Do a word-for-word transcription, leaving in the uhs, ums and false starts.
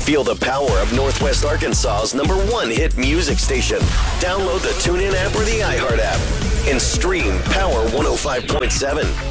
Feel the power of Northwest Arkansas's number one hit music station. Download the TuneIn app or the iHeart app and stream Power one oh five point seven.